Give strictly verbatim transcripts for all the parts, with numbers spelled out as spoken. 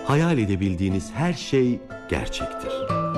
hayal edebildiğiniz her şey gerçektir.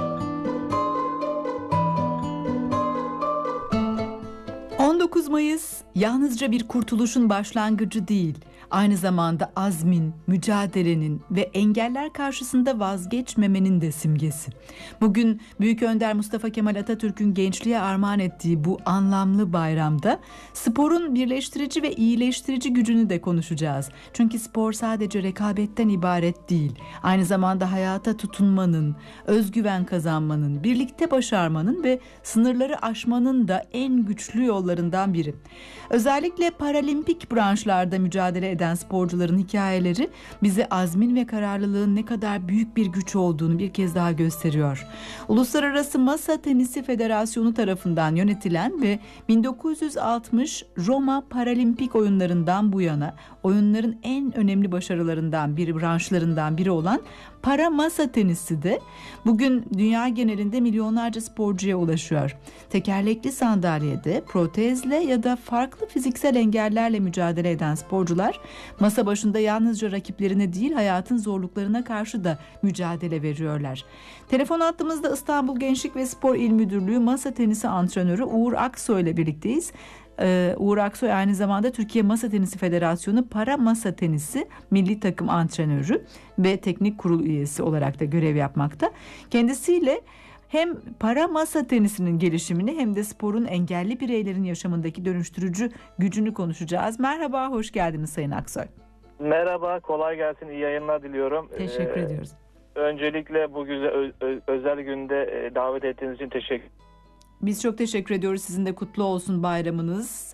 on dokuz Mayıs yalnızca bir kurtuluşun başlangıcı değil, aynı zamanda azmin, mücadelenin ve engeller karşısında vazgeçmemenin de simgesi. Bugün Büyük Önder Mustafa Kemal Atatürk'ün gençliğe armağan ettiği bu anlamlı bayramda sporun birleştirici ve iyileştirici gücünü de konuşacağız. Çünkü spor sadece rekabetten ibaret değil, aynı zamanda hayata tutunmanın, özgüven kazanmanın, birlikte başarmanın ve sınırları aşmanın da en güçlü yollarından biri. Özellikle paralimpik branşlarda mücadele eden sporcuların hikayeleri bize azmin ve kararlılığın ne kadar büyük bir güç olduğunu bir kez daha gösteriyor. Uluslararası Masa Tenisi Federasyonu tarafından yönetilen ve bin dokuz yüz altmış Roma Paralimpik Oyunlarından bu yana oyunların en önemli başarılarından biri, branşlarından biri olan para masa tenisi de bugün dünya genelinde milyonlarca sporcuya ulaşıyor. Tekerlekli sandalyede, protezle ya da farklı fiziksel engellerle mücadele eden sporcular masa başında yalnızca rakiplerine değil, hayatın zorluklarına karşı da mücadele veriyorlar. Telefon hattımızda İstanbul Gençlik ve Spor İl Müdürlüğü Masa Tenisi Antrenörü Uğur Aksoy ile birlikteyiz. Ee, Uğur Aksoy aynı zamanda Türkiye Masa Tenisi Federasyonu Para Masa Tenisi Milli Takım Antrenörü ve Teknik Kurul üyesi olarak da görev yapmakta. Kendisiyle hem para masa tenisinin gelişimini hem de sporun engelli bireylerin yaşamındaki dönüştürücü gücünü konuşacağız. Merhaba, hoş geldiniz Sayın Aksoy. Merhaba, kolay gelsin, iyi yayınlar diliyorum. Teşekkür ee, ediyoruz. Öncelikle bu güzel ö- ö- özel günde davet ettiğiniz için teşekkür ederim. Biz çok teşekkür ediyoruz. Sizin de kutlu olsun bayramınız.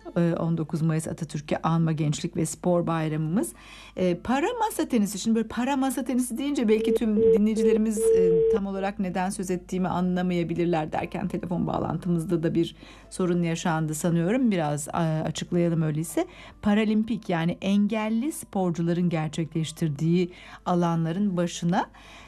on dokuz Mayıs Atatürk'ü Anma Gençlik ve Spor Bayramımız. Para masa tenisi, şimdi böyle para masa tenisi deyince belki tüm dinleyicilerimiz tam olarak neden söz ettiğimi anlamayabilirler derken telefon bağlantımızda da bir sorun yaşandı sanıyorum. Biraz açıklayalım öyleyse. Paralimpik, yani engelli sporcuların gerçekleştirdiği alanların başına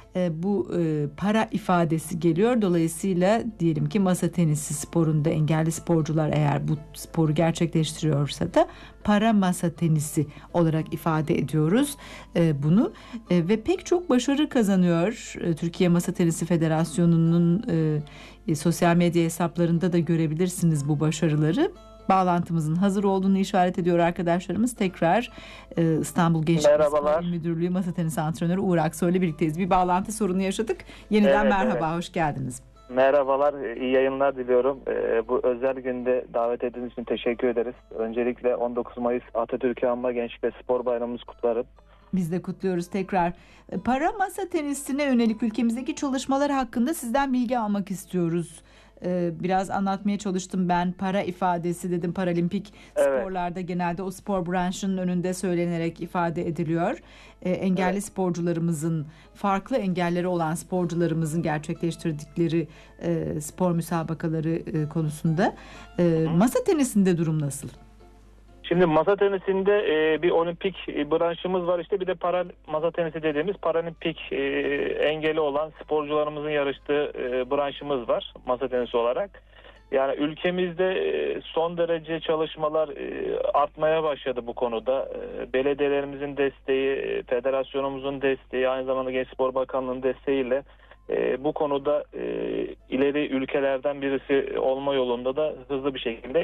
bu e, para ifadesi geliyor. Dolayısıyla diyelim ki masa tenisi sporunda engelli sporcular eğer bu sporu gerçekleştiriyorsa da para masa tenisi olarak ifade ediyoruz e, bunu e, ve pek çok başarı kazanıyor. E, Türkiye Masa Tenisi Federasyonu'nun e, sosyal medya hesaplarında da görebilirsiniz bu başarıları. Bağlantımızın hazır olduğunu işaret ediyor arkadaşlarımız. Tekrar e, İstanbul Gençlik Spor Müdürlüğü Masa Tenisi Antrenörü Uğur Aksoy ile birlikteyiz. Bir bağlantı sorunu yaşadık. Yeniden evet, merhaba, evet. Hoş geldiniz. Merhabalar, iyi yayınlar diliyorum. Ee, bu özel günde davet ettiğiniz için teşekkür ederiz. Öncelikle on dokuz Mayıs Atatürk'ü Anma Gençlik ve Spor Bayramımız kutlarım. Biz de kutluyoruz tekrar. Para masa tenisine yönelik ülkemizdeki çalışmalar hakkında sizden bilgi almak istiyoruz. Biraz anlatmaya çalıştım ben. Para ifadesi dedim, paralimpik evet. Sporlarda genelde o spor branşının önünde söylenerek ifade ediliyor. Engelli evet. sporcularımızın, farklı engelleri olan sporcularımızın gerçekleştirdikleri spor müsabakaları konusunda. Hı. Masa tenisinde durum nasıl? Şimdi masa tenisinde e, bir olimpik e, branşımız var, işte bir de para masa tenisi dediğimiz paralimpik e, engeli olan sporcularımızın yarıştığı e, branşımız var masa tenisi olarak. Yani ülkemizde e, son derece çalışmalar e, artmaya başladı bu konuda. E, belediyelerimizin desteği, e, federasyonumuzun desteği, aynı zamanda Gençspor Bakanlığı'nın desteğiyle e, bu konuda e, ileri ülkelerden birisi olma yolunda da hızlı bir şekilde